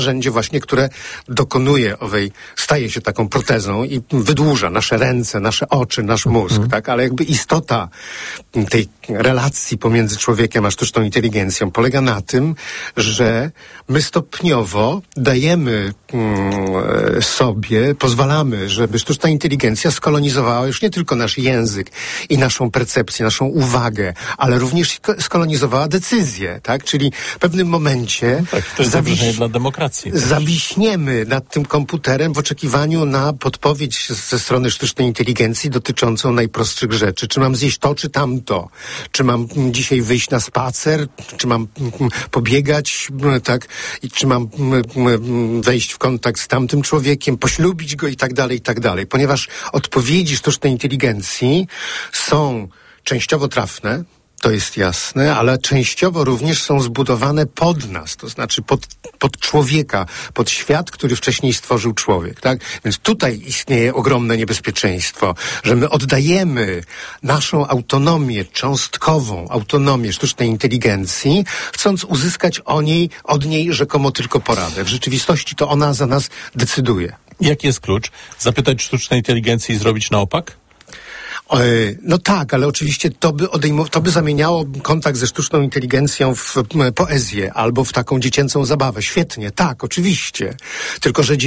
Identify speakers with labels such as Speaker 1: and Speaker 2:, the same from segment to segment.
Speaker 1: narzędzie właśnie, które dokonuje staje się taką protezą i wydłuża nasze ręce, nasze oczy, nasz mózg, tak? Ale jakby istota tej relacji pomiędzy człowiekiem a sztuczną inteligencją polega na tym, że my stopniowo dajemy sobie, pozwalamy, żeby sztuczna inteligencja skolonizowała już nie tylko nasz język i naszą percepcję, naszą uwagę, ale również skolonizowała decyzję, tak? Czyli w pewnym momencie
Speaker 2: tak, to jest zagrożenie dla demokracji.
Speaker 1: Zawiśniemy nad tym komputerem w oczekiwaniu na podpowiedź ze strony sztucznej inteligencji dotyczącą najprostszych rzeczy. Czy mam zjeść to, czy tamto? Czy mam dzisiaj wyjść na spacer? Czy mam pobiegać? Tak? I czy mam wejść w kontakt z tamtym człowiekiem, poślubić go i tak dalej, i tak dalej. Ponieważ odpowiedzi sztucznej inteligencji są częściowo trafne, to jest jasne, ale częściowo również są zbudowane pod nas, to znaczy pod człowieka, pod świat, który wcześniej stworzył człowiek, tak? Więc tutaj istnieje ogromne niebezpieczeństwo, że my oddajemy naszą autonomię, cząstkową autonomię sztucznej inteligencji, chcąc uzyskać od niej rzekomo tylko poradę. W rzeczywistości to ona za nas decyduje.
Speaker 2: Jaki jest klucz? Zapytać sztucznej inteligencji i zrobić na opak?
Speaker 1: No tak, ale oczywiście to by zamieniało kontakt ze sztuczną inteligencją w poezję albo w taką dziecięcą zabawę. Świetnie, tak, oczywiście. Tylko że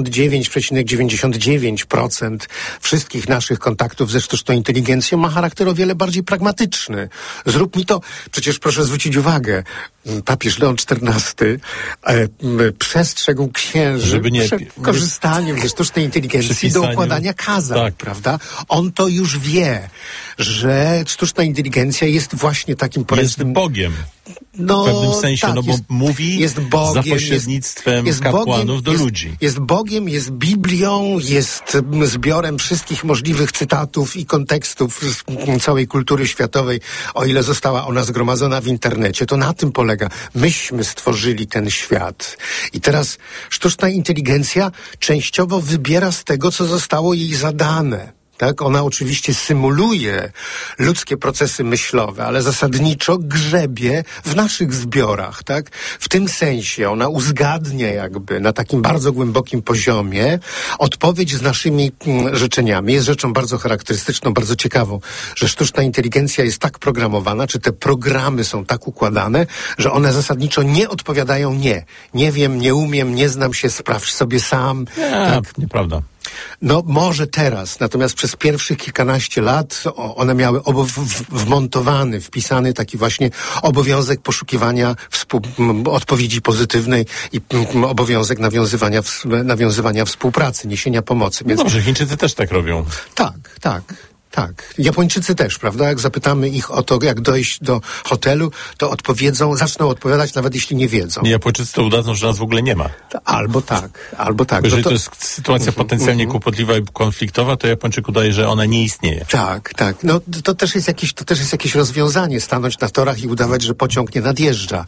Speaker 1: 99,99% wszystkich naszych kontaktów ze sztuczną inteligencją ma charakter o wiele bardziej pragmatyczny. Zrób mi to. Przecież proszę zwrócić uwagę, papież Leon XIV przestrzegł księży
Speaker 2: żeby nie
Speaker 1: korzystaniem ze sztucznej inteligencji do układania kazań, tak. Prawda? On to już wie, że sztuczna inteligencja jest właśnie takim
Speaker 2: Jest Bogiem. W pewnym sensie, tak, bo mówi za pośrednictwem kapłanów do ludzi.
Speaker 1: Jest Bogiem, jest Biblią, jest zbiorem wszystkich możliwych cytatów i kontekstów z całej kultury światowej, o ile została ona zgromadzona w internecie. To na tym polega. Myśmy stworzyli ten świat. I teraz sztuczna inteligencja częściowo wybiera z tego, co zostało jej zadane. Tak? Ona oczywiście symuluje ludzkie procesy myślowe, ale zasadniczo grzebie w naszych zbiorach, tak? W tym sensie ona uzgadnia jakby na takim bardzo głębokim poziomie odpowiedź z naszymi życzeniami. Jest rzeczą bardzo charakterystyczną, bardzo ciekawą, że sztuczna inteligencja jest tak programowana, czy te programy są tak układane, że one zasadniczo nie odpowiadają nie. Nie wiem, nie umiem, nie znam się, sprawdź sobie sam.
Speaker 2: Tak, nieprawda.
Speaker 1: No może teraz, natomiast przez pierwszych kilkanaście lat one miały wpisany taki właśnie obowiązek poszukiwania odpowiedzi pozytywnej i obowiązek nawiązywania współpracy, niesienia pomocy.
Speaker 2: Więc... No dobrze, Chińczycy też tak robią.
Speaker 1: Tak. Japończycy też, prawda? Jak zapytamy ich o to, jak dojść do hotelu, to zaczną odpowiadać, nawet jeśli nie wiedzą.
Speaker 2: Japończycy to udadzą, że nas w ogóle nie ma.
Speaker 1: Albo tak.
Speaker 2: Bo jeżeli to jest sytuacja potencjalnie kłopotliwa i konfliktowa, to Japończyk udaje, że ona nie istnieje.
Speaker 1: Tak. No to też jest jakieś rozwiązanie, stanąć na torach i udawać, że pociąg nie nadjeżdża.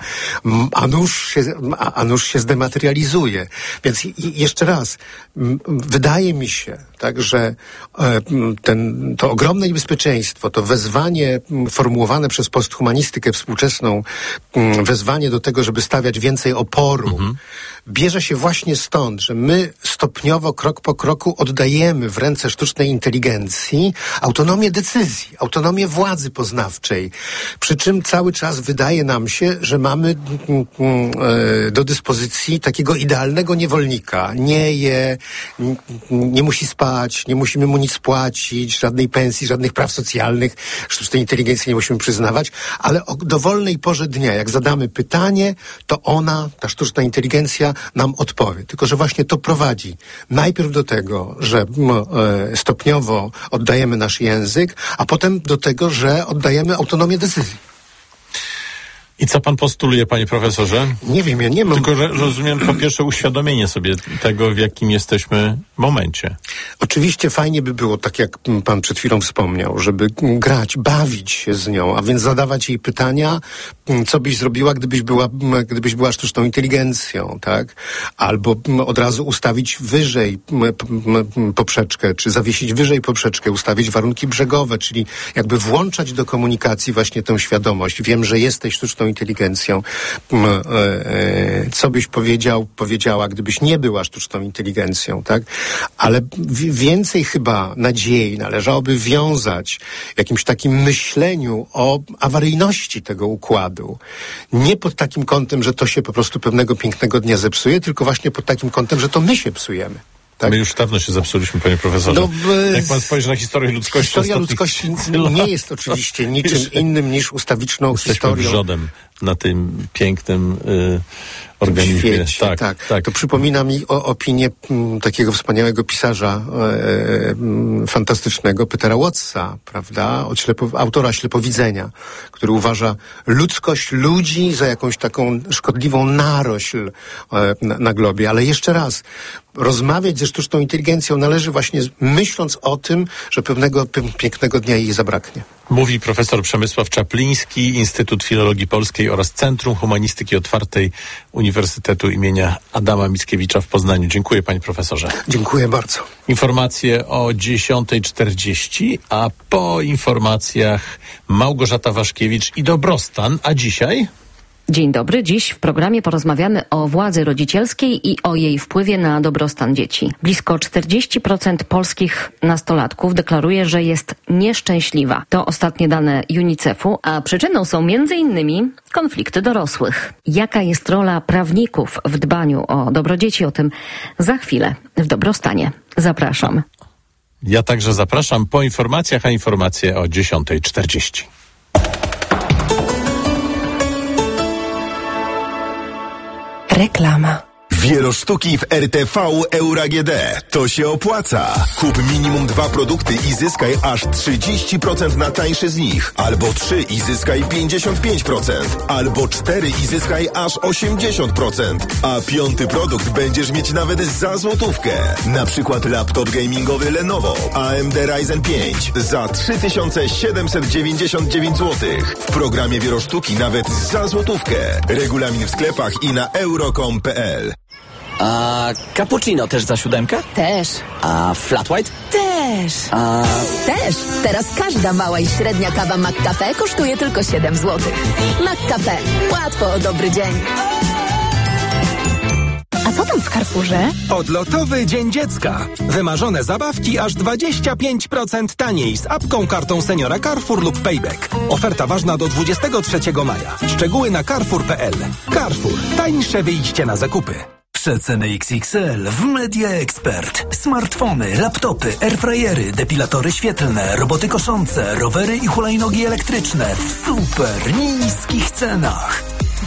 Speaker 1: A nóż się zdematerializuje. Więc jeszcze raz, wydaje mi się, tak, że to ogromne niebezpieczeństwo, to wezwanie formułowane przez posthumanistykę współczesną, wezwanie do tego, żeby stawiać więcej oporu, bierze się właśnie stąd, że my stopniowo, krok po kroku oddajemy w ręce sztucznej inteligencji autonomię decyzji, autonomię władzy poznawczej. Przy czym cały czas wydaje nam się, że mamy do dyspozycji takiego idealnego niewolnika. Nie je, nie musi spać, nie musimy mu nic płacić, żadnej pensji, żadnych praw socjalnych, sztucznej inteligencji nie musimy przyznawać, ale o dowolnej porze dnia, jak zadamy pytanie, to ona, ta sztuczna inteligencja nam odpowie. Tylko że właśnie to prowadzi najpierw do tego, że stopniowo oddajemy nasz język, a potem do tego, że oddajemy autonomię decyzji.
Speaker 2: I co pan postuluje, panie profesorze?
Speaker 1: Nie wiem, ja nie mam...
Speaker 2: Tylko rozumiem, po pierwsze, uświadomienie sobie tego, w jakim jesteśmy momencie.
Speaker 1: Oczywiście fajnie by było, tak jak pan przed chwilą wspomniał, żeby grać, bawić się z nią, a więc zadawać jej pytania, co byś zrobiła, gdybyś była sztuczną inteligencją, tak? Albo od razu ustawić wyżej poprzeczkę, czy zawiesić wyżej poprzeczkę, ustawić warunki brzegowe, czyli jakby włączać do komunikacji właśnie tę świadomość. Wiem, że jesteś sztuczną inteligencją. Co byś powiedziała, gdybyś nie była sztuczną inteligencją, tak? Ale więcej chyba nadziei należałoby wiązać w jakimś takim myśleniu o awaryjności tego układu. Nie pod takim kątem, że to się po prostu pewnego pięknego dnia zepsuje, tylko właśnie pod takim kątem, że to my się psujemy.
Speaker 2: Tak? My już dawno się zepsuliśmy, panie profesorze. Jak pan spojrzy na historię ludzkości...
Speaker 1: Historia ludzkości nie jest oczywiście niczym innym niż ustawiczną historią.
Speaker 2: Jesteśmy wrzodem na tym pięknym organizmie.
Speaker 1: Świecie, tak. To przypomina mi o opinię takiego wspaniałego pisarza fantastycznego, Petera Wattsa, prawda? Autora Ślepowidzenia, który uważa ludzi za jakąś taką szkodliwą narośl na globie. Ale jeszcze raz, rozmawiać ze sztuczną inteligencją należy właśnie myśląc o tym, że pewnego pięknego dnia jej zabraknie.
Speaker 2: Mówi profesor Przemysław Czapliński, Instytut Filologii Polskiej oraz Centrum Humanistyki Otwartej Uniwersytetu imienia Adama Mickiewicza w Poznaniu. Dziękuję, panie profesorze.
Speaker 1: Dziękuję bardzo.
Speaker 2: Informacje o 10:40, a po informacjach Małgorzata Waszkiewicz i Dobrostan. A dzisiaj?
Speaker 3: Dzień dobry. Dziś w programie porozmawiamy o władzy rodzicielskiej i o jej wpływie na dobrostan dzieci. Blisko 40% polskich nastolatków deklaruje, że jest nieszczęśliwa. To ostatnie dane UNICEF-u, a przyczyną są m.in. konflikty dorosłych. Jaka jest rola prawników w dbaniu o dobro dzieci? O tym za chwilę w Dobrostanie. Zapraszam.
Speaker 2: Ja także zapraszam po informacjach, a informacje o 10:40.
Speaker 4: Reklama.
Speaker 5: Wielosztuki w RTV Euro AGD. To się opłaca. Kup minimum 2 produkty i zyskaj aż 30% na tańsze z nich. Albo 3 i zyskaj 55%. Albo 4 i zyskaj aż 80%. A 5. produkt będziesz mieć nawet za złotówkę. Na przykład laptop gamingowy Lenovo AMD Ryzen 5 za 3799 zł. W programie Wielosztuki nawet za złotówkę. Regulamin w sklepach i na euro.com.pl.
Speaker 6: A cappuccino też za 7?
Speaker 4: Też.
Speaker 6: A flat white?
Speaker 4: Też.
Speaker 6: A...
Speaker 4: Też. Teraz każda mała i średnia kawa McCafé kosztuje tylko 7 zł. McCafé. Łatwo o dobry dzień. A co tam w Carrefourze?
Speaker 7: Odlotowy Dzień Dziecka. Wymarzone zabawki aż 25% taniej z apką, kartą seniora Carrefour lub Payback. Oferta ważna do 23 maja. Szczegóły na carrefour.pl. Carrefour. Tańsze wyjście na zakupy.
Speaker 8: Przeceny XXL w Media Expert. Smartfony, laptopy, airfryery, depilatory świetlne, roboty koszące, rowery i hulajnogi elektryczne w super niskich cenach.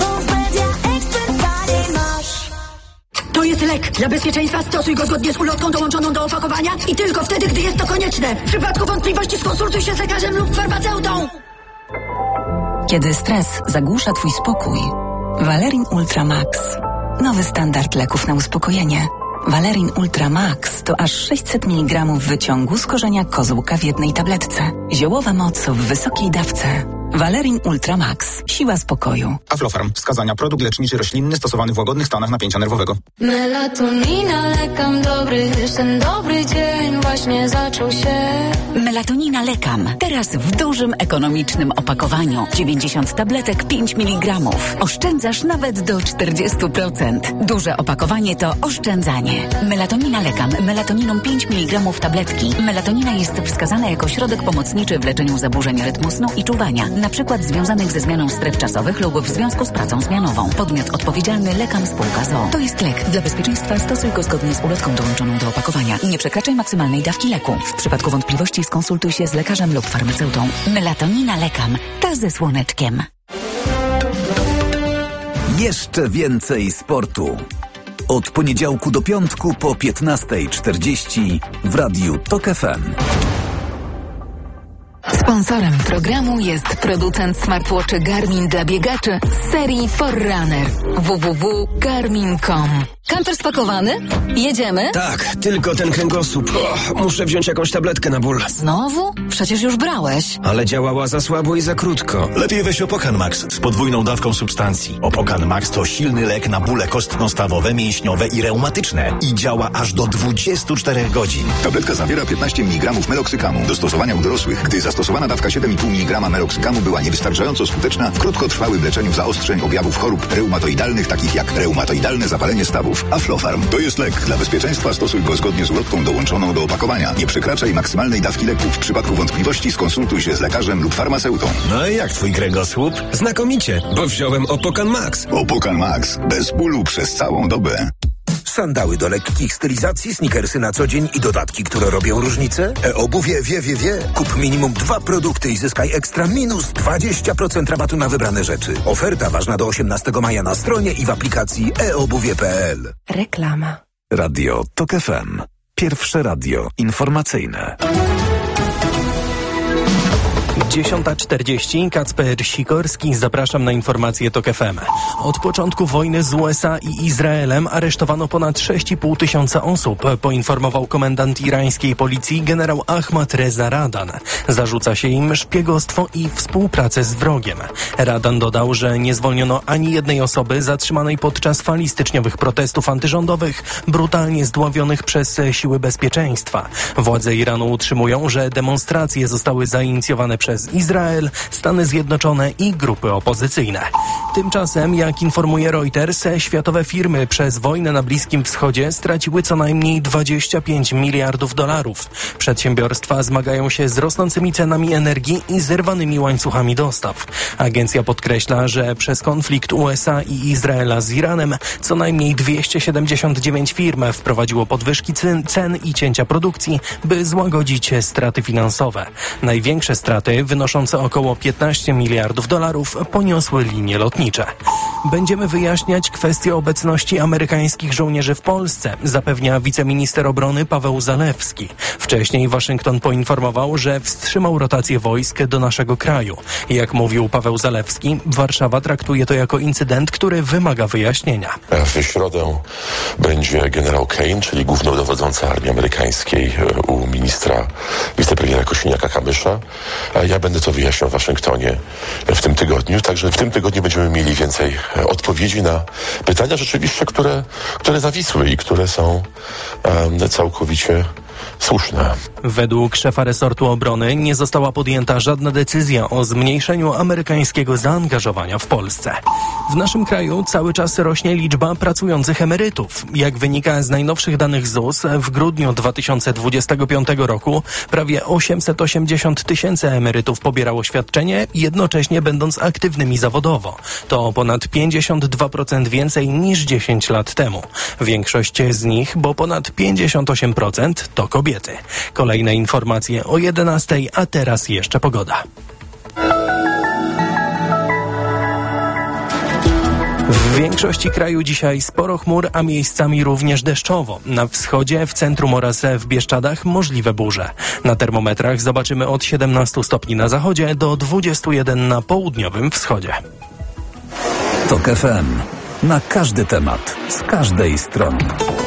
Speaker 9: To jest lek. Dla bezpieczeństwa stosuj go zgodnie z ulotką dołączoną do opakowania i tylko wtedy, gdy jest to konieczne. W przypadku wątpliwości skonsultuj się z lekarzem lub farmaceutą.
Speaker 10: Kiedy stres zagłusza twój spokój, Valerin Ultra Max. Nowy standard leków na uspokojenie. Valerin Ultra Max to aż 600 mg wyciągu z korzenia kozłka w jednej tabletce. Ziołowa moc w wysokiej dawce. Valerin Ultra Max. Siła spokoju.
Speaker 11: Aflofarm. Wskazania. Produkt leczniczy roślinny stosowany w łagodnych stanach napięcia nerwowego.
Speaker 12: Melatonina, lekam dobry, ten dobry dzień właśnie zaczął się.
Speaker 13: Melatonina Lekam. Teraz w dużym, ekonomicznym opakowaniu. 90 tabletek, 5 mg. Oszczędzasz nawet do 40%. Duże opakowanie to oszczędzanie. Melatonina Lekam. Melatoniną 5 mg tabletki. Melatonina jest wskazana jako środek pomocniczy w leczeniu zaburzeń rytmu snu i czuwania. Na przykład związanych ze zmianą stref czasowych lub w związku z pracą zmianową. Podmiot odpowiedzialny Lekam Spółka z o.o. To jest lek. Dla bezpieczeństwa stosuj go zgodnie z ulotką dołączoną do opakowania. Nie przekraczaj maksymalnej dawki leku. W przypadku wątpliwości skonsultuj się z lekarzem lub farmaceutą. Melatonina Lekam. Ta ze słoneczkiem.
Speaker 8: Jeszcze więcej sportu. Od poniedziałku do piątku po 15:40 w Radiu TOK FM.
Speaker 4: Sponsorem programu jest producent smartwatchy Garmin dla biegaczy z serii Forerunner. www.garmin.com.
Speaker 14: Kamper spakowany? Jedziemy?
Speaker 15: Tak, tylko ten kręgosłup. Muszę wziąć jakąś tabletkę na ból.
Speaker 14: Znowu? Przecież już brałeś.
Speaker 15: Ale działała za słabo i za krótko.
Speaker 16: Lepiej weź Opokan Max z podwójną dawką substancji. Opokan Max to silny lek na bóle kostno-stawowe, mięśniowe i reumatyczne. I działa aż do 24 godzin.
Speaker 17: Tabletka zawiera 15 mg meloksykamu. Do stosowania u dorosłych, gdy zastosowana dawka 7,5 mg meloksykamu była niewystarczająco skuteczna w krótkotrwałym leczeniu zaostrzeń objawów chorób reumatoidalnych, takich jak reumatoidalne zapalenie stawów. Aflofarm to jest lek. Dla bezpieczeństwa stosuj go zgodnie z ulotką dołączoną do opakowania. Nie przekraczaj maksymalnej dawki leku. W przypadku wątpliwości skonsultuj się z lekarzem lub farmaceutą.
Speaker 16: No i jak twój kręgosłup?
Speaker 15: Znakomicie, bo wziąłem Opokan Max.
Speaker 17: Opokan Max. Bez bólu przez całą dobę.
Speaker 18: Sandały do lekkich stylizacji, sneakersy na co dzień i dodatki, które robią różnicę? E-obuwie wie. Kup minimum 2 produkty i zyskaj ekstra minus 20% rabatu na wybrane rzeczy. Oferta ważna do 18 maja na stronie i w aplikacji eobuwie.pl.
Speaker 19: Reklama.
Speaker 20: Radio TOK FM. Pierwsze radio informacyjne.
Speaker 21: 10:40, Kacper Sikorski, zapraszam na informacje TOK FM. Od początku wojny z USA i Izraelem aresztowano ponad 6,5 tysiąca osób, poinformował komendant irańskiej policji generał Ahmad Reza Radan. Zarzuca się im szpiegostwo i współpracę z wrogiem. Radan dodał, że nie zwolniono ani jednej osoby zatrzymanej podczas fali styczniowych protestów antyrządowych, brutalnie zdławionych przez siły bezpieczeństwa. Władze Iranu utrzymują, że demonstracje zostały zainicjowane przez Izrael, Stany Zjednoczone i grupy opozycyjne. Tymczasem, jak informuje Reuters, światowe firmy przez wojnę na Bliskim Wschodzie straciły co najmniej 25 miliardów dolarów. Przedsiębiorstwa zmagają się z rosnącymi cenami energii i zerwanymi łańcuchami dostaw. Agencja podkreśla, że przez konflikt USA i Izraela z Iranem co najmniej 279 firm wprowadziło podwyżki cen i cięcia produkcji, by złagodzić straty finansowe. Największe straty, wynoszące około 15 miliardów dolarów, poniosły linie lotnicze. Będziemy wyjaśniać kwestię obecności amerykańskich żołnierzy w Polsce, zapewnia wiceminister obrony Paweł Zalewski. Wcześniej Waszyngton poinformował, że wstrzymał rotację wojsk do naszego kraju. Jak mówił Paweł Zalewski, Warszawa traktuje to jako incydent, który wymaga wyjaśnienia.
Speaker 22: W środę będzie generał Kane, czyli głównodowodząca armii amerykańskiej, u ministra, wicepremiera Kosiniaka-Kamysza. Ja będę to wyjaśniał w Waszyngtonie w tym tygodniu, także w tym tygodniu będziemy mieli więcej odpowiedzi na pytania rzeczywiście, które zawisły i które są całkowicie słuszne.
Speaker 21: Według szefa resortu obrony nie została podjęta żadna decyzja o zmniejszeniu amerykańskiego zaangażowania w Polsce. W naszym kraju cały czas rośnie liczba pracujących emerytów. Jak wynika z najnowszych danych ZUS, w grudniu 2025 roku prawie 880 tysięcy emerytów pobierało świadczenie, jednocześnie będąc aktywnymi zawodowo. To ponad 52% więcej niż 10 lat temu. Większość z nich, bo ponad 58%, to kobiety. Kolejne informacje o 11:00, a teraz jeszcze pogoda. W większości kraju dzisiaj sporo chmur, a miejscami również deszczowo. Na wschodzie, w centrum oraz w Bieszczadach możliwe burze. Na termometrach zobaczymy od 17 stopni na zachodzie do 21 na południowym wschodzie.
Speaker 20: TOK FM. Na każdy temat, z każdej strony.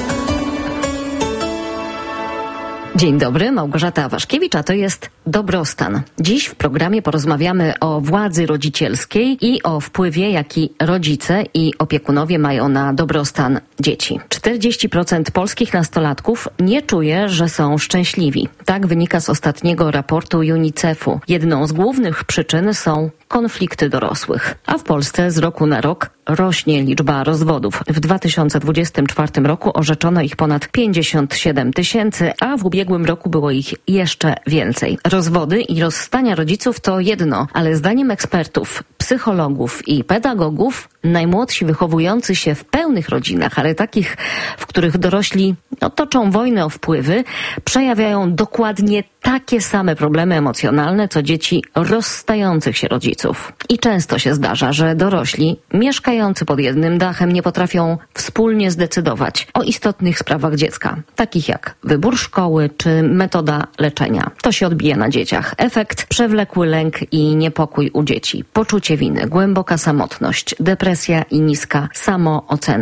Speaker 3: Dzień dobry, Małgorzata Waszkiewicz, a to jest Dobrostan. Dziś w programie porozmawiamy o władzy rodzicielskiej i o wpływie, jaki rodzice i opiekunowie mają na dobrostan dzieci. 40% polskich nastolatków nie czuje, że są szczęśliwi. Tak wynika z ostatniego raportu UNICEF-u. Jedną z głównych przyczyn są konflikty dorosłych. A w Polsce z roku na rok rośnie liczba rozwodów. W 2024 roku orzeczono ich ponad 57 tysięcy, a w ubiegłym roku było ich jeszcze więcej. Rozwody i rozstania rodziców to jedno, ale zdaniem ekspertów, psychologów i pedagogów najmłodsi wychowujący się w pełnych rodzinach, ale takich, w których dorośli toczą wojnę o wpływy, przejawiają dokładnie takie same problemy emocjonalne, co dzieci rozstających się rodziców. I często się zdarza, że dorośli mieszkający pod jednym dachem nie potrafią wspólnie zdecydować o istotnych sprawach dziecka, takich jak wybór szkoły czy metoda leczenia. To się odbija na dzieciach. Efekt: przewlekły lęk i niepokój u dzieci, poczucie winy, głęboka samotność, depresja i niska samoocena.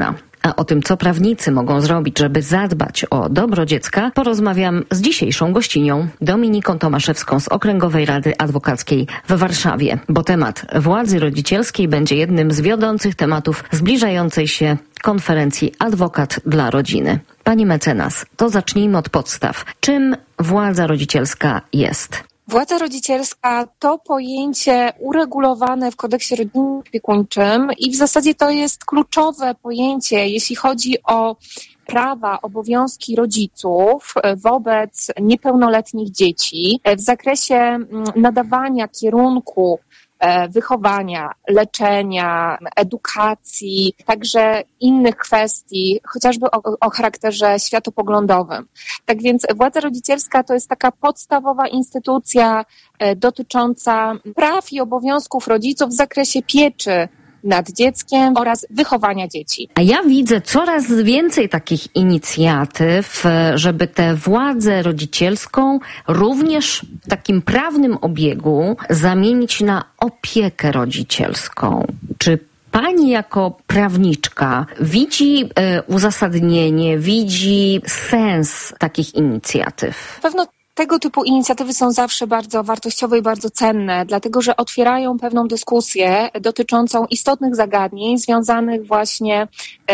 Speaker 3: A o tym, co prawnicy mogą zrobić, żeby zadbać o dobro dziecka, porozmawiam z dzisiejszą gościnią, Dominiką Tomaszewską z Okręgowej Rady Adwokackiej w Warszawie, bo temat władzy rodzicielskiej będzie jednym z wiodących tematów zbliżającej się konferencji Adwokat dla Rodziny. Pani mecenas, to zacznijmy od podstaw. Czym władza rodzicielska jest?
Speaker 1: Władza rodzicielska to pojęcie uregulowane w kodeksie rodzinnym opiekuńczym i w zasadzie to jest kluczowe pojęcie, jeśli chodzi o prawa, obowiązki rodziców wobec niepełnoletnich dzieci w zakresie nadawania kierunku wychowania, leczenia, edukacji, także innych kwestii, chociażby o charakterze światopoglądowym. Tak więc władza rodzicielska to jest taka podstawowa instytucja dotycząca praw i obowiązków rodziców w zakresie pieczy nad dzieckiem oraz wychowania dzieci.
Speaker 3: A ja widzę coraz więcej takich inicjatyw, żeby tę władzę rodzicielską również w takim prawnym obiegu zamienić na opiekę rodzicielską. Czy Pani jako prawniczka widzi uzasadnienie, widzi sens takich inicjatyw?
Speaker 1: Pewno tego typu inicjatywy są zawsze bardzo wartościowe i bardzo cenne, dlatego że otwierają pewną dyskusję dotyczącą istotnych zagadnień związanych właśnie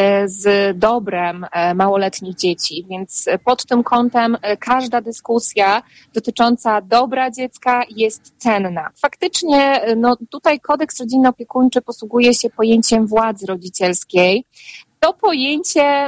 Speaker 1: z dobrem małoletnich dzieci. Więc pod tym kątem każda dyskusja dotycząca dobra dziecka jest cenna. Faktycznie tutaj kodeks rodzinno-opiekuńczy posługuje się pojęciem władzy rodzicielskiej. To pojęcie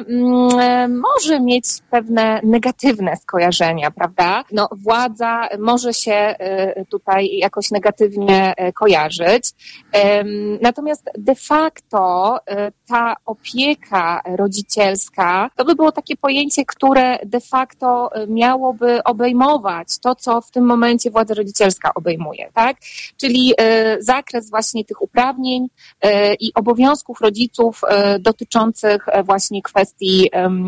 Speaker 1: może mieć pewne negatywne skojarzenia, prawda? Władza może się tutaj jakoś negatywnie kojarzyć. Natomiast de facto ta opieka rodzicielska to by było takie pojęcie, które de facto miałoby obejmować to, co w tym momencie władza rodzicielska obejmuje, tak? Czyli zakres właśnie tych uprawnień i obowiązków rodziców dotyczących właśnie kwestii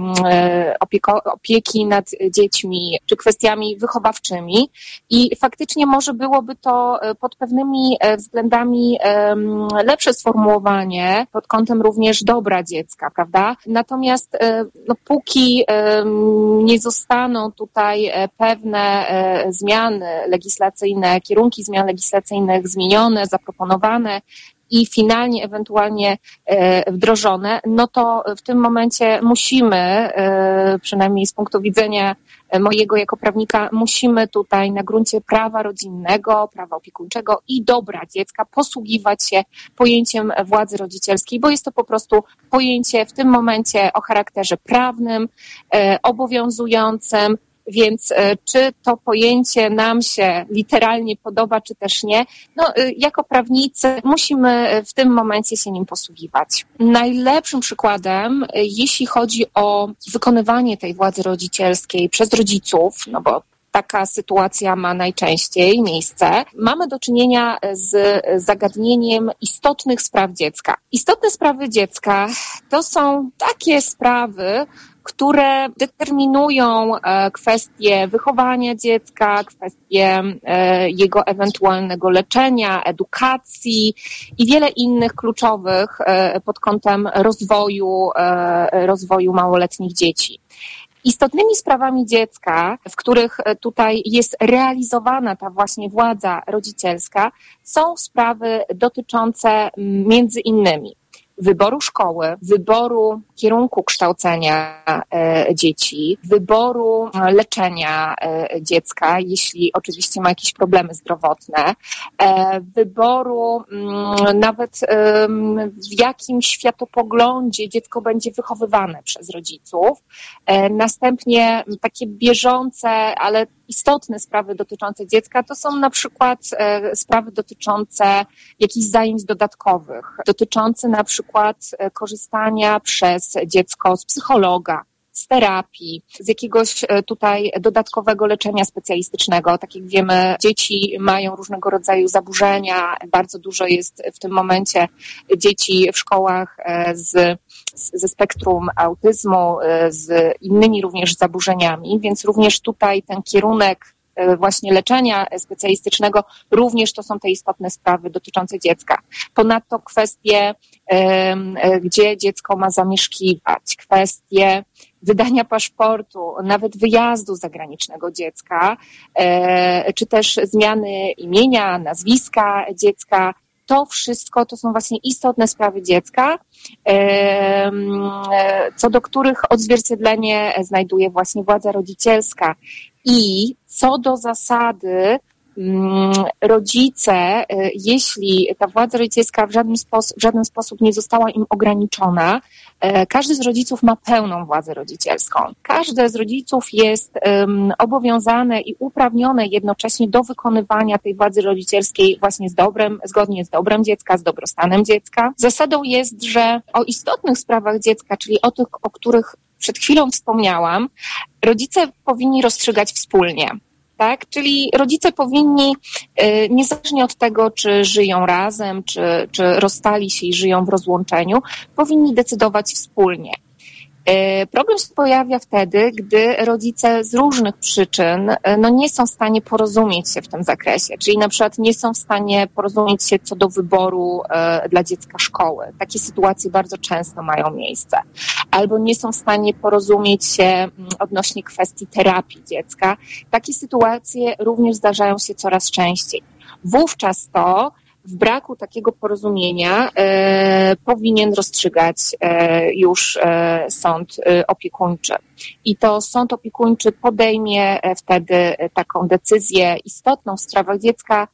Speaker 1: opieki nad dziećmi, czy kwestiami wychowawczymi i faktycznie może byłoby to pod pewnymi względami lepsze sformułowanie pod kątem również dobra dziecka, prawda? Natomiast póki nie zostaną tutaj pewne zmiany legislacyjne, kierunki zmian legislacyjnych zmienione, zaproponowane, i finalnie ewentualnie wdrożone, to w tym momencie musimy, przynajmniej z punktu widzenia mojego jako prawnika, musimy tutaj na gruncie prawa rodzinnego, prawa opiekuńczego i dobra dziecka posługiwać się pojęciem władzy rodzicielskiej, bo jest to po prostu pojęcie w tym momencie o charakterze prawnym, obowiązującym. Więc czy to pojęcie nam się literalnie podoba, czy też nie, jako prawnicy musimy w tym momencie się nim posługiwać. Najlepszym przykładem, jeśli chodzi o wykonywanie tej władzy rodzicielskiej przez rodziców, bo taka sytuacja ma najczęściej miejsce, mamy do czynienia z zagadnieniem istotnych spraw dziecka. Istotne sprawy dziecka to są takie sprawy, które determinują kwestie wychowania dziecka, kwestie jego ewentualnego leczenia, edukacji i wiele innych kluczowych pod kątem rozwoju małoletnich dzieci. Istotnymi sprawami dziecka, w których tutaj jest realizowana ta właśnie władza rodzicielska, są sprawy dotyczące między innymi wyboru szkoły, wyboru kierunku kształcenia dzieci, wyboru leczenia dziecka, jeśli oczywiście ma jakieś problemy zdrowotne, wyboru nawet w jakim światopoglądzie dziecko będzie wychowywane przez rodziców. Następnie takie bieżące, ale istotne sprawy dotyczące dziecka to są na przykład sprawy dotyczące jakichś zajęć dodatkowych, dotyczące na przykład korzystania przez dziecko z psychologa, z terapii, z jakiegoś tutaj dodatkowego leczenia specjalistycznego. Tak jak wiemy, dzieci mają różnego rodzaju zaburzenia. Bardzo dużo jest w tym momencie dzieci w szkołach ze spektrum autyzmu, z innymi również zaburzeniami, więc również tutaj ten kierunek właśnie leczenia specjalistycznego, również to są te istotne sprawy dotyczące dziecka. Ponadto kwestie, gdzie dziecko ma zamieszkiwać, kwestie wydania paszportu, nawet wyjazdu zagranicznego dziecka, czy też zmiany imienia, nazwiska dziecka. To wszystko to są właśnie istotne sprawy dziecka, co do których odzwierciedlenie znajduje właśnie władza rodzicielska. I co do zasady, rodzice, jeśli ta władza rodzicielska w żaden sposób nie została im ograniczona, każdy z rodziców ma pełną władzę rodzicielską. Każdy z rodziców jest obowiązane i uprawnione jednocześnie do wykonywania tej władzy rodzicielskiej właśnie zgodnie z dobrem dziecka, z dobrostanem dziecka. Zasadą jest, że o istotnych sprawach dziecka, czyli o tych, o których przed chwilą wspomniałam, rodzice powinni rozstrzygać wspólnie. Tak? Czyli rodzice powinni, niezależnie od tego, czy żyją razem, czy rozstali się i żyją w rozłączeniu, powinni decydować wspólnie. Problem się pojawia wtedy, gdy rodzice z różnych przyczyn nie są w stanie porozumieć się w tym zakresie, czyli na przykład nie są w stanie porozumieć się co do wyboru dla dziecka szkoły. Takie sytuacje bardzo często mają miejsce. Albo nie są w stanie porozumieć się odnośnie kwestii terapii dziecka. Takie sytuacje również zdarzają się coraz częściej. Wówczas to w braku takiego porozumienia powinien rozstrzygać już sąd opiekuńczy. I to sąd opiekuńczy podejmie wtedy taką decyzję istotną w sprawach dziecka,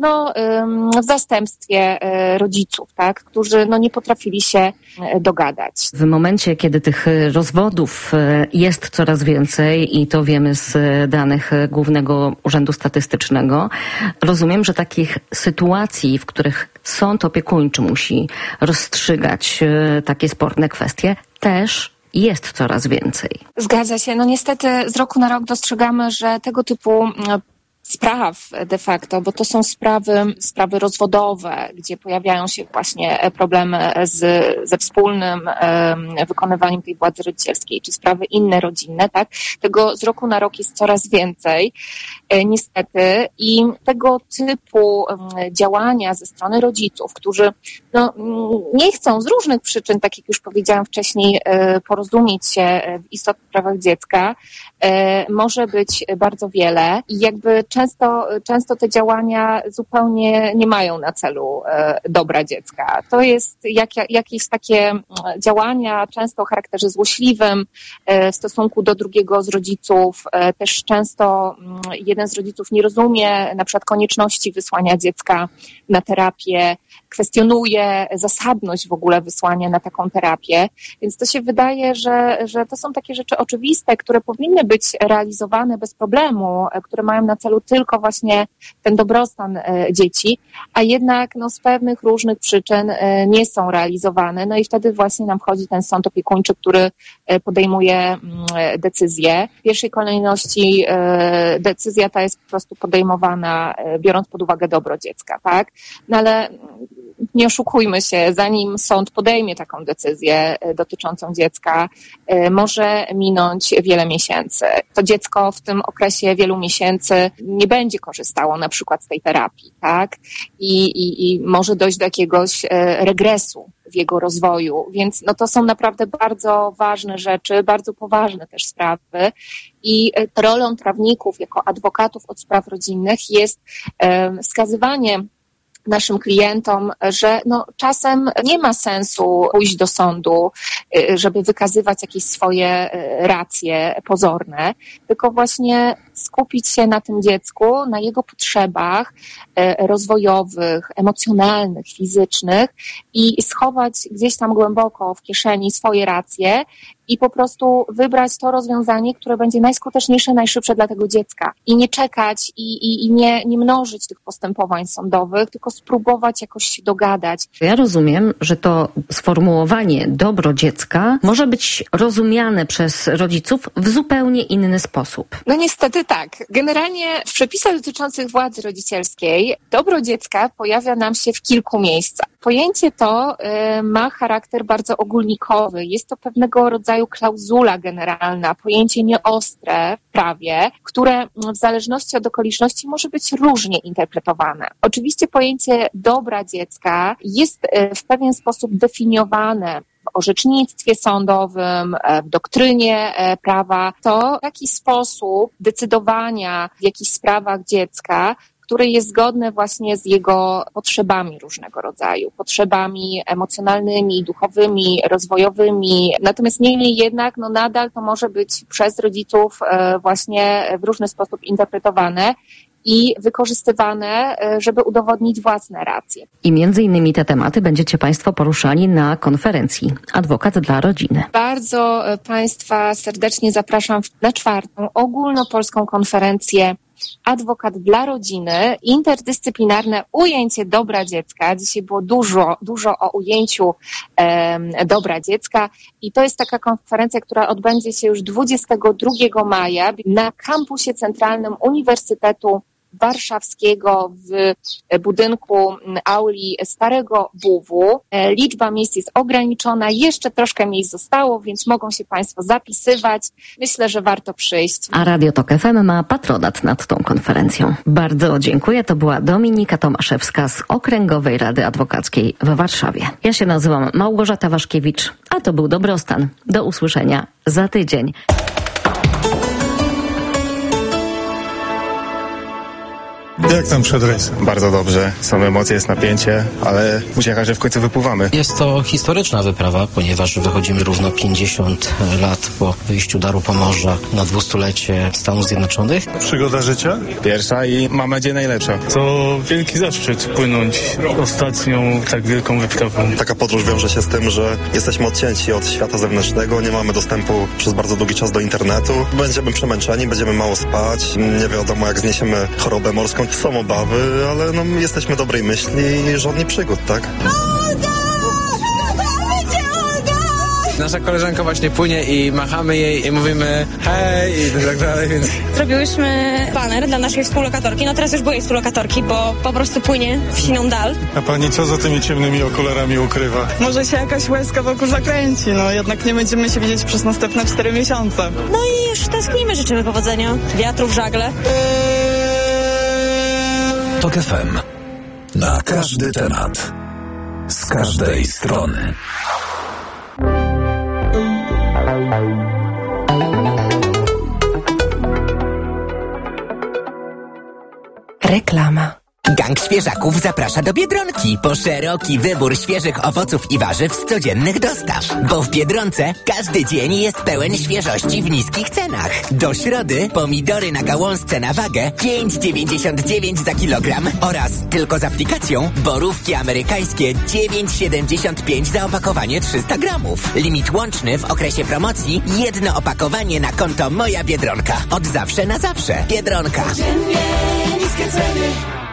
Speaker 1: w zastępstwie rodziców, tak, którzy nie potrafili się dogadać.
Speaker 3: W momencie, kiedy tych rozwodów jest coraz więcej i to wiemy z danych Głównego Urzędu Statystycznego, rozumiem, że takich sytuacji, w których sąd opiekuńczy musi rozstrzygać takie sporne kwestie, też jest coraz więcej.
Speaker 1: Zgadza się. Niestety z roku na rok dostrzegamy, że tego typu spraw de facto, bo to są sprawy rozwodowe, gdzie pojawiają się właśnie problemy ze wspólnym wykonywaniem tej władzy rodzicielskiej, czy sprawy inne rodzinne, tak? Tego z roku na rok jest coraz więcej, niestety, i tego typu działania ze strony rodziców, którzy nie chcą z różnych przyczyn, tak jak już powiedziałam wcześniej, porozumieć się w istotnych sprawach dziecka, może być bardzo wiele i jakby często te działania zupełnie nie mają na celu dobra dziecka. To jest jakieś takie działania często o charakterze złośliwym w stosunku do drugiego z rodziców. Też często jeden z rodziców nie rozumie na przykład konieczności wysłania dziecka na terapię, kwestionuje zasadność w ogóle wysłania na taką terapię. Więc to się wydaje, że to są takie rzeczy oczywiste, które powinny być realizowane bez problemu, które mają na celu tylko właśnie ten dobrostan dzieci, a jednak z pewnych różnych przyczyn nie są realizowane. I wtedy właśnie nam wchodzi ten sąd opiekuńczy, który podejmuje decyzję. W pierwszej kolejności decyzja ta jest po prostu podejmowana biorąc pod uwagę dobro dziecka, tak? Ale nie oszukujmy się, zanim sąd podejmie taką decyzję dotyczącą dziecka, może minąć wiele miesięcy. To dziecko w tym okresie wielu miesięcy nie będzie korzystało na przykład z tej terapii, tak? I może dojść do jakiegoś regresu w jego rozwoju, więc to są naprawdę bardzo ważne rzeczy, bardzo poważne też sprawy i rolą prawników jako adwokatów od spraw rodzinnych jest wskazywanie naszym klientom, że czasem nie ma sensu pójść do sądu, żeby wykazywać jakieś swoje racje pozorne, tylko właśnie skupić się na tym dziecku, na jego potrzebach rozwojowych, emocjonalnych, fizycznych i schować gdzieś tam głęboko w kieszeni swoje racje i po prostu wybrać to rozwiązanie, które będzie najskuteczniejsze, najszybsze dla tego dziecka. I nie czekać i nie mnożyć tych postępowań sądowych, tylko spróbować jakoś się dogadać.
Speaker 3: Ja rozumiem, że to sformułowanie dobro dziecka może być rozumiane przez rodziców w zupełnie inny sposób.
Speaker 1: Niestety tak. Generalnie w przepisach dotyczących władzy rodzicielskiej dobro dziecka pojawia nam się w kilku miejscach. Pojęcie to ma charakter bardzo ogólnikowy. Jest to pewnego rodzaju klauzula generalna, pojęcie nieostre w prawie, które w zależności od okoliczności może być różnie interpretowane. Oczywiście pojęcie dobra dziecka jest w pewien sposób definiowane w orzecznictwie sądowym, w doktrynie prawa. To taki sposób decydowania w jakichś sprawach dziecka, które jest zgodne właśnie z jego potrzebami różnego rodzaju, potrzebami emocjonalnymi, duchowymi, rozwojowymi. Natomiast niemniej jednak nadal to może być przez rodziców właśnie w różny sposób interpretowane i wykorzystywane, żeby udowodnić własne racje.
Speaker 3: I między innymi te tematy będziecie Państwo poruszali na konferencji Adwokat dla rodziny.
Speaker 1: Bardzo Państwa serdecznie zapraszam na 4. ogólnopolską konferencję Adwokat dla rodziny, interdyscyplinarne ujęcie dobra dziecka. Dzisiaj było dużo o ujęciu dobra dziecka i to jest taka konferencja, która odbędzie się już 22 maja na kampusie centralnym Uniwersytetu Warszawskiego w budynku auli Starego BUW. Liczba miejsc jest ograniczona, jeszcze troszkę miejsc zostało, więc mogą się Państwo zapisywać. Myślę, że warto przyjść.
Speaker 3: A Radio Tok FM ma patronat nad tą konferencją. Bardzo dziękuję. To była Dominika Tomaszewska z Okręgowej Rady Adwokackiej w Warszawie. Ja się nazywam Małgorzata Waszkiewicz, a to był Dobrostan. Do usłyszenia za tydzień.
Speaker 2: Jak tam przed rejsem? Bardzo dobrze. Są emocje, jest napięcie, ale uciecha, że w końcu wypływamy.
Speaker 6: Jest to historyczna wyprawa, ponieważ wychodzimy równo 50 lat po wyjściu Daru Pomorza na 200-lecie Stanów Zjednoczonych.
Speaker 2: Przygoda życia? Pierwsza i mam nadzieję najlepsza.
Speaker 19: To wielki zaszczyt płynąć ostatnią tak wielką wyprawą.
Speaker 23: Taka podróż wiąże się z tym, że jesteśmy odcięci od świata zewnętrznego, nie mamy dostępu przez bardzo długi czas do internetu. Będziemy przemęczeni, będziemy mało spać, nie wiadomo jak zniesiemy chorobę morską. Są obawy, ale jesteśmy dobrej myśli i żadnych przygód, tak?
Speaker 24: Nasza koleżanka właśnie płynie i machamy jej i mówimy hej i tak dalej, więc...
Speaker 25: Zrobiłyśmy baner dla naszej współlokatorki, teraz już byłej współlokatorki, bo po prostu płynie w siną dal.
Speaker 2: A pani co za tymi ciemnymi okularami ukrywa?
Speaker 26: Może się jakaś łezka wokół zakręci, jednak nie będziemy się widzieć przez następne 4 miesiące.
Speaker 25: No i już tęsknimy, życzymy powodzenia, wiatru w żagle.
Speaker 20: Tok FM. Na każdy temat. Z każdej strony.
Speaker 27: Reklama.
Speaker 28: Gang Świeżaków zaprasza do Biedronki po szeroki wybór świeżych owoców i warzyw z codziennych dostaw. Bo w Biedronce każdy dzień jest pełen świeżości w niskich cenach. Do środy pomidory na gałązce na wagę 5,99 za kilogram oraz tylko z aplikacją borówki amerykańskie 9,75 za opakowanie 300 gramów. Limit łączny w okresie promocji 1 opakowanie na konto Moja Biedronka. Od zawsze na zawsze. Biedronka.
Speaker 8: Niskie ceny.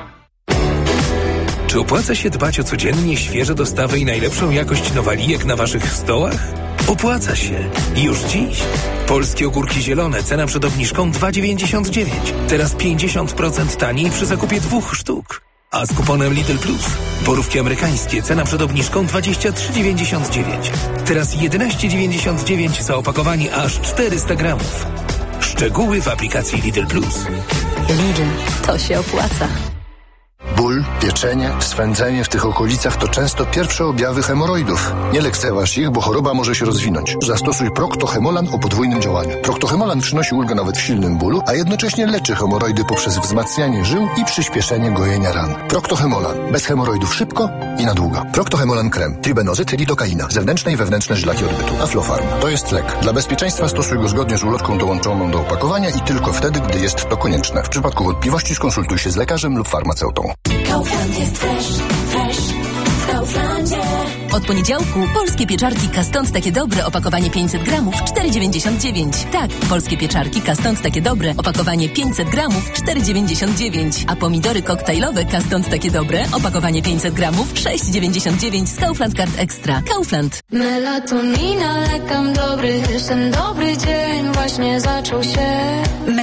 Speaker 8: Czy opłaca się dbać o codziennie świeże dostawy i najlepszą jakość nowalijek na waszych stołach? Opłaca się. Już dziś. Polskie ogórki zielone, cena przed obniżką 2,99. Teraz 50% taniej przy zakupie 2 sztuk. A z kuponem Lidl Plus. Borówki amerykańskie, cena przed obniżką 23,99. Teraz 11,99 za opakowanie aż 400 gramów. Szczegóły w aplikacji Lidl Plus.
Speaker 10: Lidl, to się opłaca.
Speaker 29: Ból, pieczenie, swędzenie w tych okolicach to często pierwsze objawy hemoroidów. Nie lekceważ ich, bo choroba może się rozwinąć. Zastosuj Procto-Hemolan o podwójnym działaniu. Procto-Hemolan przynosi ulgę nawet w silnym bólu, a jednocześnie leczy hemoroidy poprzez wzmacnianie żył i przyspieszenie gojenia ran. Procto-Hemolan. Bez hemoroidów szybko i na długo. Procto-Hemolan krem. Tribenozyt, lidokaina. Zewnętrzne i wewnętrzne żylaki odbytu. Aflofarm. To jest lek. Dla bezpieczeństwa stosuj go zgodnie z ulotką dołączoną do opakowania i tylko wtedy, gdy jest to konieczne. W przypadku wątpliwości skonsultuj się z lekarzem lub farmaceutą.
Speaker 12: Kaufland jest fresh w Kauflandzie.
Speaker 4: Od poniedziałku polskie pieczarki Kastąd takie dobre, opakowanie 500 gramów, 4,99. Tak, polskie pieczarki Kastąd takie dobre, opakowanie 500 gramów, 4,99. A pomidory koktajlowe Kastąd takie dobre, opakowanie 500 gramów, 6,99 z Kaufland Card Extra. Kaufland.
Speaker 12: Melatonina, lekam dobry, ten dobry dzień właśnie zaczął się.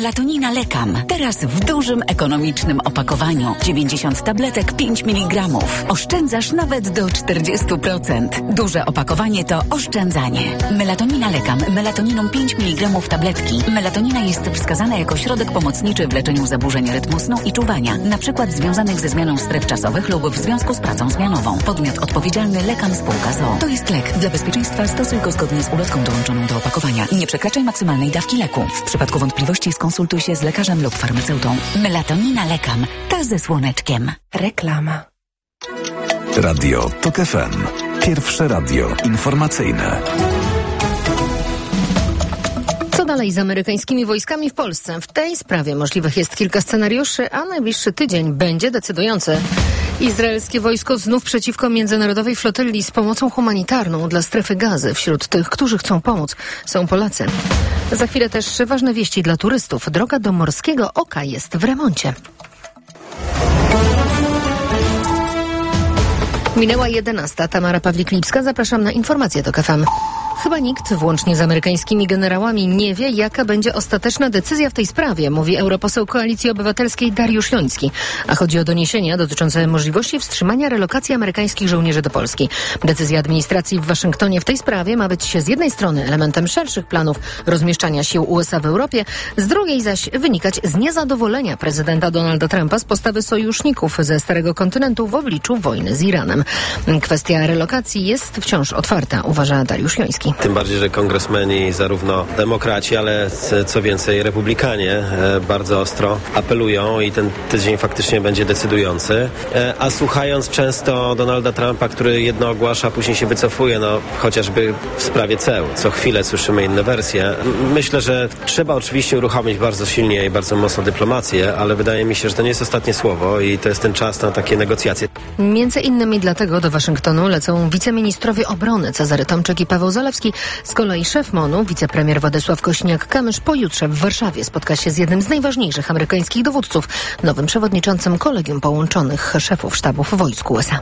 Speaker 10: Melatonina Lekam. Teraz w dużym, ekonomicznym opakowaniu. 90 tabletek, 5 mg. Oszczędzasz nawet do 40%. Duże opakowanie to oszczędzanie. Melatonina Lekam. Melatoniną 5 mg tabletki. Melatonina jest wskazana jako środek pomocniczy w leczeniu zaburzeń rytmu snu i czuwania, na przykład związanych ze zmianą stref czasowych lub w związku z pracą zmianową. Podmiot odpowiedzialny Lekam Spółka z.o.o. To jest lek. Dla bezpieczeństwa stosuj go zgodnie z ulotką dołączoną do opakowania. Nie przekraczaj maksymalnej dawki leku. W przypadku wątpliwości skonsultuj się z lekarzem lub farmaceutą. Melatonina Lekam. Ta ze słoneczkiem. Reklama.
Speaker 20: Radio TOK FM. Pierwsze radio informacyjne.
Speaker 5: Co dalej z amerykańskimi wojskami w Polsce? W tej sprawie możliwych jest kilka scenariuszy, a najbliższy tydzień będzie decydujący. Izraelskie wojsko znów przeciwko międzynarodowej flotyli z pomocą humanitarną dla strefy Gazy. Wśród tych, którzy chcą pomóc, są Polacy. Za chwilę też ważne wieści dla turystów. Droga do Morskiego Oka jest w remoncie. Minęła 11. Tamara Pawlik-Lipska. Zapraszam na informacje TOK FM. Chyba nikt, włącznie z amerykańskimi generałami, nie wie, jaka będzie ostateczna decyzja w tej sprawie, mówi europoseł Koalicji Obywatelskiej Dariusz Joński. A chodzi o doniesienia dotyczące możliwości wstrzymania relokacji amerykańskich żołnierzy do Polski. Decyzja administracji w Waszyngtonie w tej sprawie ma być z jednej strony elementem szerszych planów rozmieszczania sił USA w Europie, z drugiej zaś wynikać z niezadowolenia prezydenta Donalda Trumpa z postawy sojuszników ze Starego Kontynentu w obliczu wojny z Iranem. Kwestia relokacji jest wciąż otwarta, uważa Dariusz Joński.
Speaker 7: Tym bardziej, że kongresmeni, zarówno demokraci, ale co więcej republikanie bardzo ostro apelują i ten tydzień faktycznie będzie decydujący. A słuchając często Donalda Trumpa, który jedno ogłasza, później się wycofuje, chociażby w sprawie ceł. Co chwilę słyszymy inne wersje. Myślę, że trzeba oczywiście uruchomić bardzo silnie i bardzo mocno dyplomację, ale wydaje mi się, że to nie jest ostatnie słowo i to jest ten czas na takie negocjacje.
Speaker 5: Między innymi dlatego do Waszyngtonu lecą wiceministrowie obrony Cezary Tomczyk i Paweł Zalewski. Z kolei szef MON-u, wicepremier Władysław Kośniak-Kamysz, pojutrze w Warszawie spotka się z jednym z najważniejszych amerykańskich dowódców, nowym przewodniczącym Kolegium Połączonych Szefów Sztabów Wojsk USA.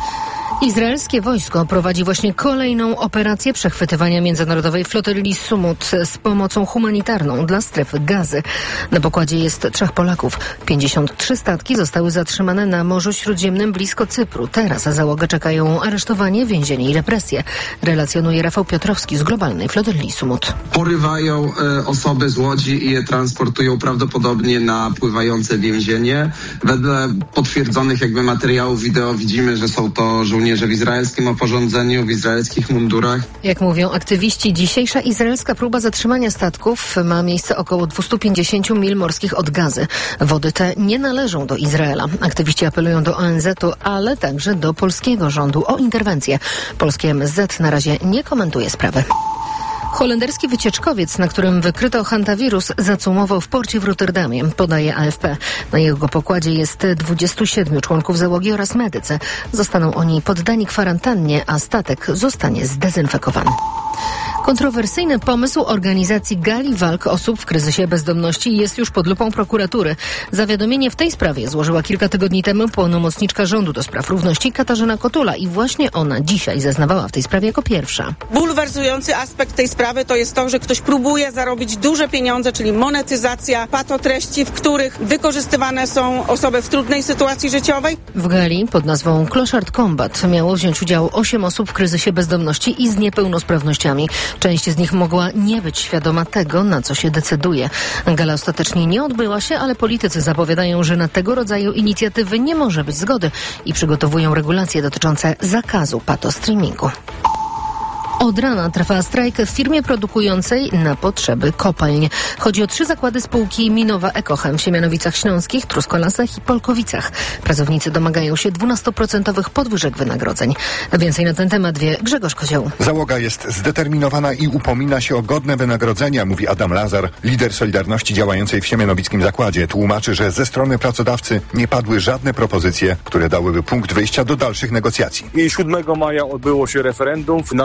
Speaker 5: Izraelskie wojsko prowadzi właśnie kolejną operację przechwytywania międzynarodowej flotyli Sumut z pomocą humanitarną dla strefy Gazy. Na pokładzie jest 3 Polaków. 53 statki zostały zatrzymane na Morzu Śródziemnym blisko Cypru. Teraz załogę czekają aresztowanie, więzienie i represje. Relacjonuje Rafał Piotrowski z globalnej flotyli Sumut.
Speaker 9: Porywają osoby z łodzi i je transportują prawdopodobnie na pływające więzienie. Wedle potwierdzonych materiałów wideo widzimy, że są to żołnierze w izraelskim oporządzeniu, w izraelskich mundurach.
Speaker 5: Jak mówią aktywiści, dzisiejsza izraelska próba zatrzymania statków ma miejsce około 250 mil morskich od Gazy. Wody te nie należą do Izraela. Aktywiści apelują do ONZ-u, ale także do polskiego rządu o interwencję. Polskie MSZ na razie nie komentuje sprawy. Holenderski wycieczkowiec, na którym wykryto hantawirus, zacumował w porcie w Rotterdamie, podaje AFP. Na jego pokładzie jest 27 członków załogi oraz medycy. Zostaną oni poddani kwarantannie, a statek zostanie zdezynfekowany. Kontrowersyjny pomysł organizacji gali walk osób w kryzysie bezdomności jest już pod lupą prokuratury. Zawiadomienie w tej sprawie złożyła kilka tygodni temu pełnomocniczka rządu do spraw równości Katarzyna Kotula i właśnie ona dzisiaj zeznawała w tej sprawie jako pierwsza.
Speaker 11: Bulwersujący aspekt tej sprawy to jest to, że ktoś próbuje zarobić duże pieniądze, czyli monetyzacja patotreści, w których wykorzystywane są osoby w trudnej sytuacji życiowej.
Speaker 5: W gali pod nazwą Kloszard Combat miało wziąć udział 8 osób w kryzysie bezdomności i z niepełnosprawnościami. Część z nich mogła nie być świadoma tego, na co się decyduje. Gala ostatecznie nie odbyła się, ale politycy zapowiadają, że na tego rodzaju inicjatywy nie może być zgody i przygotowują regulacje dotyczące zakazu patostreamingu. Od rana trwa strajk w firmie produkującej na potrzeby kopalń. Chodzi o 3 zakłady spółki Minowa Ekochem w Siemianowicach Śląskich, Truskolasach i Polkowicach. Pracownicy domagają się 12% podwyżek wynagrodzeń. Więcej na ten temat wie Grzegorz Kozioł.
Speaker 13: Załoga jest zdeterminowana i upomina się o godne wynagrodzenia, mówi Adam Lazar, lider Solidarności działającej w Siemianowickim Zakładzie. Tłumaczy, że ze strony pracodawcy nie padły żadne propozycje, które dałyby punkt wyjścia do dalszych negocjacji.
Speaker 14: I 7 maja odbyło się referendum. Na 200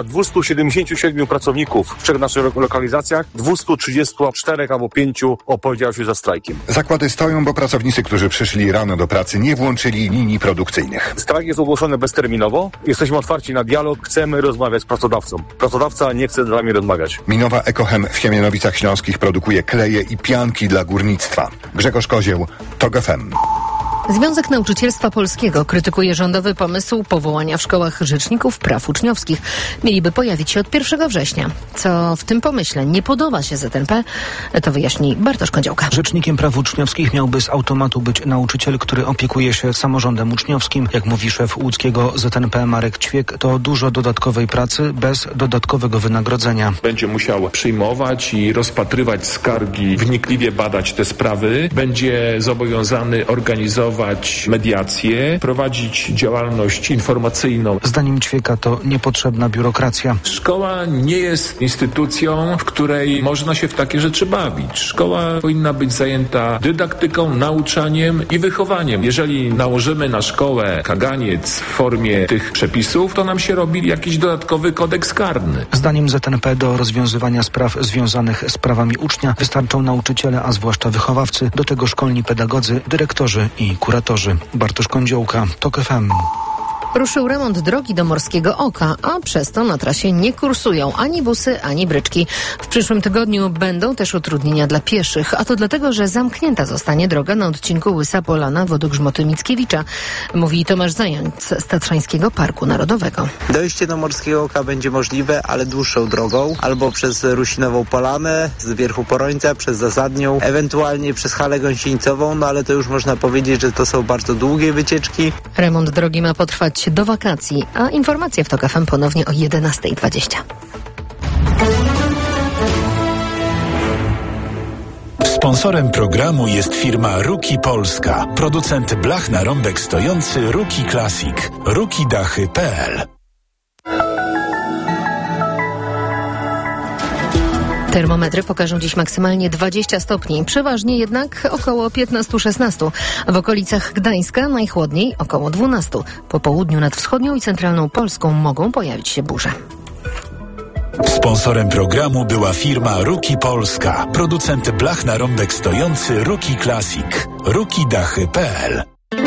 Speaker 1: 277 pracowników w 3 naszych lokalizacjach, 234 albo 5 opowiedziało się za strajkiem.
Speaker 13: Zakłady stoją, bo pracownicy, którzy przyszli rano do pracy, nie włączyli linii produkcyjnych.
Speaker 1: Strajk jest ogłoszony bezterminowo. Jesteśmy otwarci na dialog, chcemy rozmawiać z pracodawcą. Pracodawca nie chce z nami rozmawiać.
Speaker 13: Minowa Ekochem w Siemianowicach Śląskich produkuje kleje i pianki dla górnictwa. Grzegorz Kozieł, TOG FM.
Speaker 5: Związek Nauczycielstwa Polskiego krytykuje rządowy pomysł powołania w szkołach rzeczników praw uczniowskich. Mieliby pojawić się od 1 września. Co w tym pomyśle nie podoba się ZNP, to wyjaśni Bartosz Kądziołka.
Speaker 14: Rzecznikiem praw uczniowskich miałby z automatu być nauczyciel, który opiekuje się samorządem uczniowskim. Jak mówi szef łódzkiego ZNP Marek Ćwiek, to dużo dodatkowej pracy bez dodatkowego wynagrodzenia.
Speaker 15: Będzie musiał przyjmować i rozpatrywać skargi, wnikliwie badać te sprawy. Będzie zobowiązany organizować mediacje, prowadzić działalność informacyjną.
Speaker 14: Zdaniem Ćwieka to niepotrzebna biurokracja.
Speaker 15: Szkoła nie jest instytucją, w której można się w takie rzeczy bawić. Szkoła powinna być zajęta dydaktyką, nauczaniem i wychowaniem. Jeżeli nałożymy na szkołę kaganiec w formie tych przepisów, to nam się robi jakiś dodatkowy kodeks karny.
Speaker 14: Zdaniem ZNP do rozwiązywania spraw związanych z prawami ucznia wystarczą nauczyciele, a zwłaszcza wychowawcy, do tego szkolni pedagodzy, dyrektorzy i kuratorzy. Bartosz Kądziołka, TOG FM.
Speaker 5: Ruszył remont drogi do Morskiego Oka, a przez to na trasie nie kursują ani busy, ani bryczki. W przyszłym tygodniu będą też utrudnienia dla pieszych, a to dlatego, że zamknięta zostanie droga na odcinku Łysa Polana Wodogrzmoty Mickiewicza, mówi Tomasz Zając z Tatrzańskiego Parku Narodowego.
Speaker 16: Dojście do Morskiego Oka będzie możliwe, ale dłuższą drogą, albo przez Rusinową Polanę, z Wierchu Porońca, przez Zasadnią, ewentualnie przez Halę Gąsienicową, no ale to już można powiedzieć, że to są bardzo długie wycieczki.
Speaker 5: Remont drogi ma potrwać do wakacji, a informacje w TOG FM ponownie o 11:20.
Speaker 17: Sponsorem programu jest firma Ruki Polska, producent blach na rąbek stojący Ruki Classic, rukidachy.pl.
Speaker 5: Termometry pokażą dziś maksymalnie 20 stopni, przeważnie jednak około 15-16. W okolicach Gdańska najchłodniej około 12. Po południu nad wschodnią i centralną Polską mogą pojawić się burze.
Speaker 17: Sponsorem programu była firma Ruki Polska, producent blach na rąbek stojący Ruki Classic, rukidachy.pl.